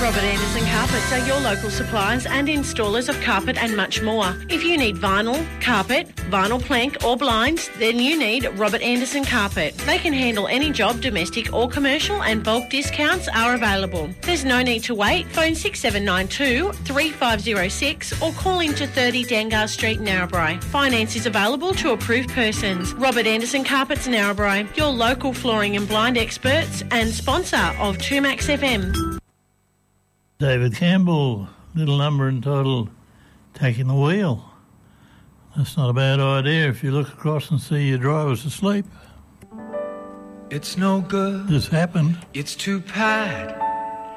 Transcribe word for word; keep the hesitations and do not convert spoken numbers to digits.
Robert Anderson Carpets are your local suppliers and installers of carpet and much more. If you need vinyl, carpet, vinyl plank or blinds, then you need Robert Anderson Carpet. They can handle any job, domestic or commercial, and bulk discounts are available. There's no need to wait. Phone six seven nine two, three five zero six or call into thirty Dangar Street, Narrabri. Finance is available to approved persons. Robert Anderson Carpets, Narrabri, your local flooring and blind experts and sponsor of two Max F M. David Campbell, little number entitled Taking the Wheel. That's not a bad idea if you look across and see your driver's asleep. It's no good. This happened. It's too bad.